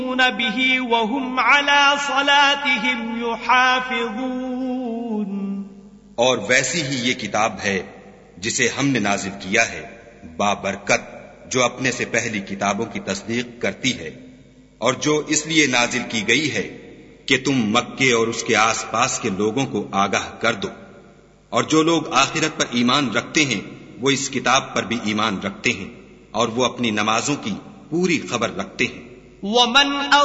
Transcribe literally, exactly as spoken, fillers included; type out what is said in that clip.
बिही वहुम अला सलातिहिम युहाफिज़ून। और वैसी ही ये किताब है जिसे हमने नाजिल किया है, बाबरकत, जो अपने से पहली किताबों की तस्दीक करती है, और जो इसलिए नाजिल की गई है कि तुम मक्के और उसके आसपास के लोगों को आगाह कर दो। और जो लोग आखिरत पर ईमान रखते हैं वो इस किताब पर भी ईमान रखते हैं और वो अपनी नमाजों की पूरी खबर रखते हैं।